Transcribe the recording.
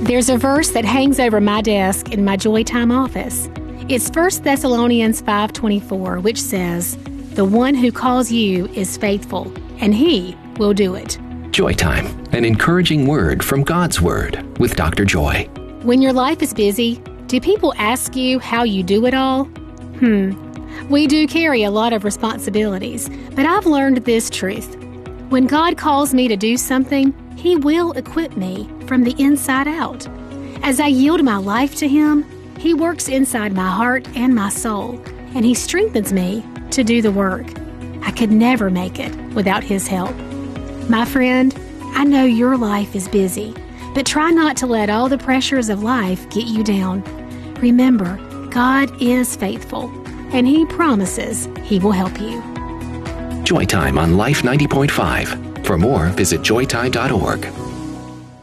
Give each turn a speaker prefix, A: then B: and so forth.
A: There's a verse that hangs over my desk in my Joy Time office. It's 1 Thessalonians 5:24, which says, "The one who calls you is faithful, and he will do it."
B: Joy Time, an encouraging word from God's Word with Dr. Joy.
A: When your life is busy, do people ask you how you do it all? We do carry a lot of responsibilities, but I've learned this truth. When God calls me to do something, He will equip me from the inside out. As I yield my life to Him, He works inside my heart and my soul, and He strengthens me to do the work. I could never make it without His help. My friend, I know your life is busy, but try not to let all the pressures of life get you down. Remember, God is faithful, and He promises He will help you.
B: Joy Time on Life 90.5. For more, visit joytime.org.